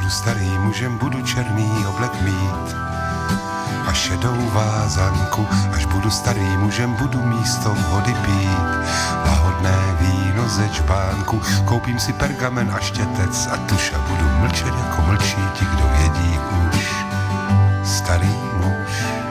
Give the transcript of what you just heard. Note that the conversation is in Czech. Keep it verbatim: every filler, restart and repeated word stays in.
budu starý mužem, budu černý oblek mít a šedou vázanku. Až budu starý mužem, budu místo vody pít lahodné víno ze čbánku. Koupím si pergamen a štětec a tuš a budu mlčet jako mlčí ti, kdo jedí už